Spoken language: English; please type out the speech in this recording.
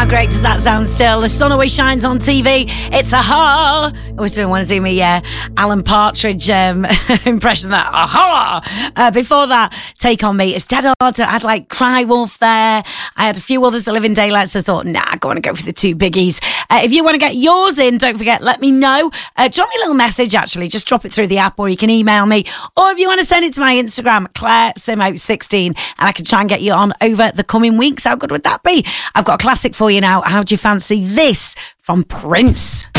great does that sound still? The sun always shines on TV. It's Aha. I always didn't want to do me Alan Partridge impression. That Aha. Before that, Take On Me. It's dead hard. I had like Cry Wolf there. I had a few others that live in daylight, so I thought, nah, I want to go for the two biggies. If you want to get yours in, don't forget, let me know. Drop me a little message, actually. Just drop it through the app, or you can email me. Or if you want to send it to my Instagram, ClaireSimo16, and I can try and get you on over the coming weeks. How good would that be? I've got a classic for you now. How do you fancy this from Prince?